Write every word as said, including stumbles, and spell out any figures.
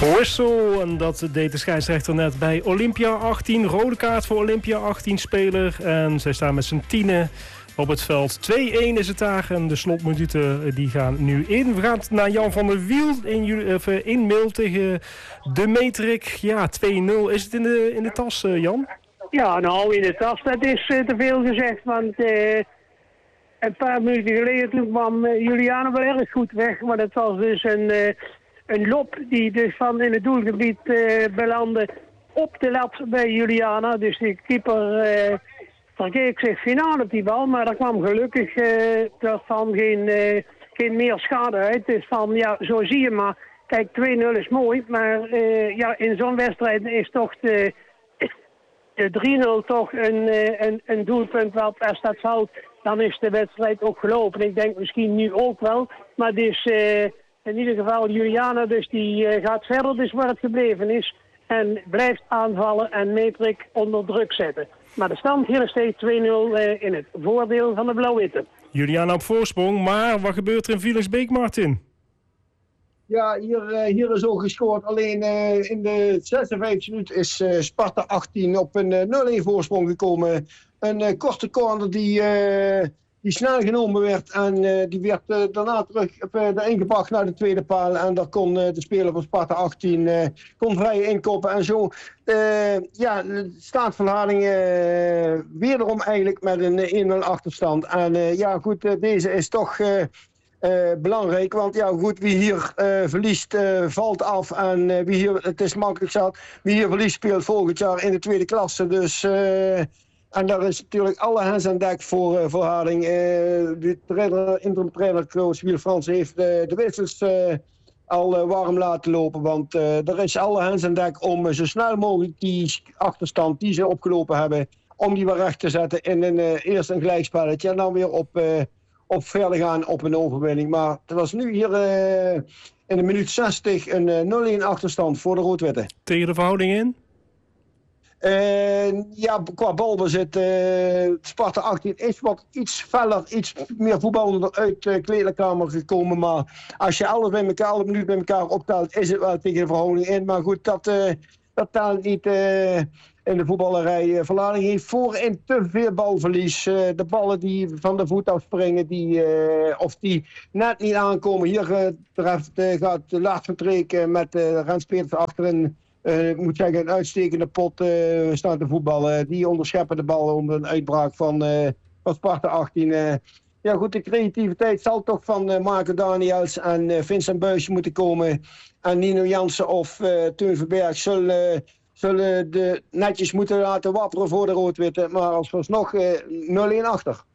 Whistle, en dat deed de scheidsrechter net bij Olympia achttien. Rode kaart voor Olympia achttien-speler. En zij staan met z'n tienen op het veld. twee-een is het daar en de slotminuten die gaan nu in. We gaan naar Jan van der Wiel in, in Mil tegen de Metrik. Ja, twee nul. Is het in de, in de tas, Jan? Ja, nou in de tas, dat is uh, te veel gezegd. Want uh, een paar minuten geleden toen kwam uh, Juliana wel erg goed weg. Maar dat was dus een... Uh, Een lop die dus van in het doelgebied uh, belandde op de lat bij Juliana. Dus de keeper uh, verkeek zich finaal op die bal. Maar er kwam gelukkig uh, van geen, uh, geen meer schade uit. Dus van, ja, zo zie je maar. Kijk, twee nul is mooi. Maar uh, ja, in zo'n wedstrijd is toch de, de drie nul toch een, uh, een, een doelpunt. Wat als dat valt, dan is de wedstrijd ook gelopen. Ik denk misschien nu ook wel. Maar dus... Uh, In ieder geval Juliana, dus die uh, gaat verder dus waar het gebleven is. En blijft aanvallen en Metrik onder druk zetten. Maar de stand hier is steeds twee nul uh, in het voordeel van de Blauw-Witte. Juliana op voorsprong, maar wat gebeurt er in Villensbeek, Martin? Ja, hier, uh, hier is ook gescoord. Alleen uh, in de zesenvijftigste minuut is uh, Sparta achttien op een uh, nul-een voorsprong gekomen. Een uh, korte corner die... Uh, Die snel genomen werd en uh, die werd uh, daarna terug uh, ingebracht naar de tweede paal. En daar kon uh, de speler van Sparta achttien uh, kon vrij inkoppen. En zo uh, ja, staat Verlading uh, wederom eigenlijk met een één nul achterstand. En uh, ja goed, uh, deze is toch uh, uh, belangrijk. Want ja goed, wie hier uh, verliest uh, valt af. En uh, wie hier, het is makkelijk zat, wie hier verliest speelt volgend jaar in de tweede klasse. Dus... Uh, En daar is natuurlijk alle hens aan dek voor uh, Verlading. Uh, de trainer, interim trainer Klaus Wiel-Frans heeft uh, de wissels uh, al uh, warm laten lopen. Want uh, er is alle hens aan dek om uh, zo snel mogelijk die achterstand die ze opgelopen hebben... om die weer recht te zetten in een, uh, eerst een gelijkspelletje en dan weer op, uh, op verder gaan op een overwinning. Maar het was nu hier uh, in de minuut zestig een uh, nul-een achterstand voor de Rood-Witte. Tegen de verhouding in? Uh, ja, qua balbezit, uh, Sparta achttien is wat iets feller, iets meer voetballender uit de kleedkamer gekomen. Maar als je alles bij elkaar, alle minuten bij elkaar optelt, is het wel tegen de verhouding in. Maar goed, dat, uh, dat telt niet uh, in de voetballerij. Uh, Verlading heeft voorin te veel balverlies. Uh, de ballen die van de voet afspringen, die, uh, of die net niet aankomen. Hier uh, treft, uh, gaat Lars Vertreek uh, met uh, Rens Peters achterin. Uh, ik moet zeggen, een uitstekende pot uh, staat de voetballen. Die onderscheppen de bal onder een uitbraak van, uh, van Sparta achttien. Uh, ja goed, de creativiteit zal toch van uh, Marco Daniels en uh, Vincent Buijs moeten komen. En Nino Jansen of uh, Teun Verberg zullen, uh, zullen de netjes moeten laten wapperen voor de Rood-Witte. Maar als vooralsnog uh, nul-een achter.